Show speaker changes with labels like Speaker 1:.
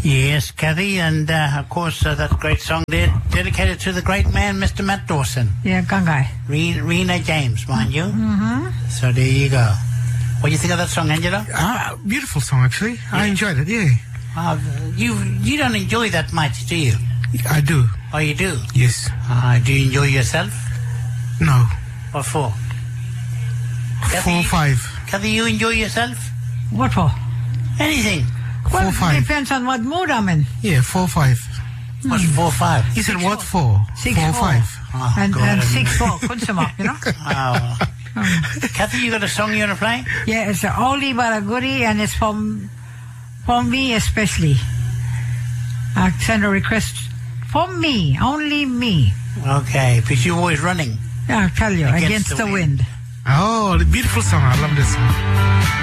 Speaker 1: Yes, Kathy, and of course that great song there, dedicated to the great man, Mr. Matt Dawson.
Speaker 2: Yeah, Gangai.
Speaker 1: Rena James, mind you. Mm-hmm. So there you go. What do you think of that song, Angelo?
Speaker 3: Beautiful song, actually. Yeah. I enjoyed it, yeah.
Speaker 1: You don't enjoy that much, do you?
Speaker 3: I do.
Speaker 1: Oh, you do?
Speaker 3: Yes.
Speaker 1: Do you enjoy yourself?
Speaker 3: No.
Speaker 1: What for?
Speaker 3: 4 or 5.
Speaker 1: Kathy, you enjoy yourself?
Speaker 2: What for?
Speaker 1: Anything.
Speaker 3: 4 or 5.
Speaker 2: Depends on what mood I'm in.
Speaker 3: Yeah, 4 or 5.
Speaker 1: What's 4 or 5?
Speaker 3: He said what for?
Speaker 2: 6
Speaker 3: 4 or 5.
Speaker 2: Oh, and 6 4. Kunsama, you know?
Speaker 1: Oh. Kathy, you got a song you want to play?
Speaker 2: Yeah, it's Oli Baraguri, and it's for me especially. I send a request for me, only me.
Speaker 1: Okay, because you're always running.
Speaker 2: Yeah, I'll tell you, against the wind.
Speaker 3: Oh, the beautiful song. I love this song.